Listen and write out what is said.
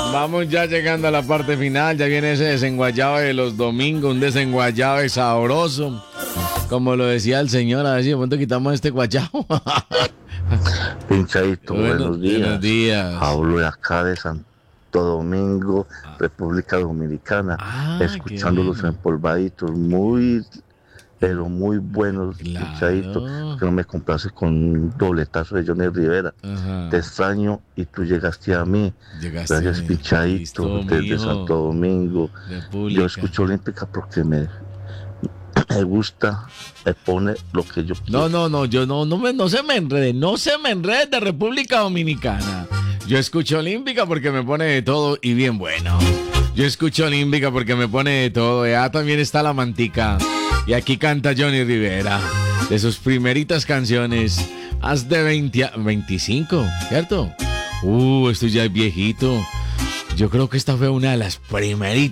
Vamos ya llegando a la parte final. Ya viene ese desenguayado de los domingos, un desenguayado sabroso. Como lo decía el señor, a ver si de pronto quitamos este guayabo. Pinchadito, buenos días. Buenos días. Hablo de acá de Santo Domingo, República Dominicana, escuchándolos qué bueno. empolvaditos, muy, pero muy buenos, Claro. pinchadito, que no me complace con un dobletazo de Johnny Rivera. Ajá. Te extraño y tú llegaste a mí. Llegaste Gracias, a mí. pinchadito, Listo, desde mijo. Santo Domingo. República. Yo escucho Olímpica porque me gusta, me pone lo que yo quiero. No, yo no se me enrede de República Dominicana. Yo escucho Olímpica porque me pone de todo y bien bueno. Yo escucho Olímpica porque me pone de todo. Ya también está La Mantica. Y aquí canta Johnny Rivera. De sus primeritas canciones. Haz de 25, ¿cierto? Esto ya es viejito. Yo creo que esta fue una de las primeritas.